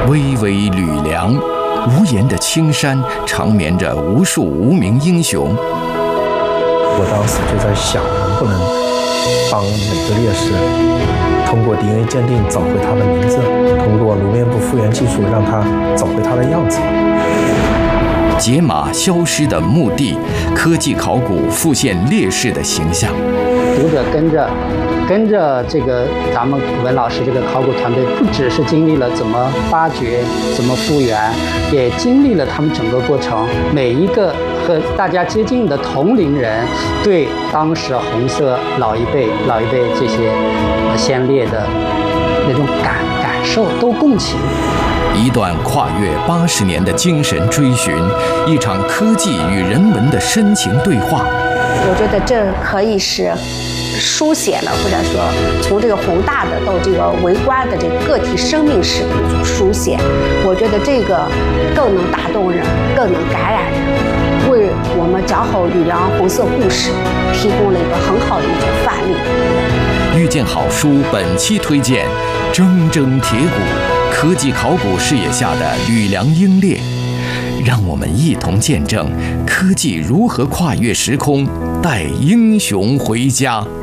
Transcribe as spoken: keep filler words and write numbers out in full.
巍巍吕梁，无言的青山长眠着无数无名英雄。 我当时就在想，能不能帮每个烈士通过 D N A 鉴定找回他的名字，通过颅面部复原技术让他找回他的样子。 解码消失的墓地，科技考古复现烈士的形象。 读者跟着跟着这个咱们文老师这个考古团队，不只是经历了怎么发掘、怎么复原，也经历了他们整个过程。每一个和大家接近的同龄人，对当时红色老一辈、老一辈这些先烈的那种感感受都共情。 一段跨越八十年的精神追寻，一场科技与人文的深情对话。 我觉得这可以是书写了，或者说从这个宏大的到这个微观的这个个体生命史的一种书写。我觉得这个更能打动人，更能感染人，为我们讲好吕梁红色故事提供了一个很好的一种范例。 遇见好书本期推荐：铮铮铁骨。科技考古视野下的吕梁英烈，让我们一同见证科技如何跨越时空，带英雄回家。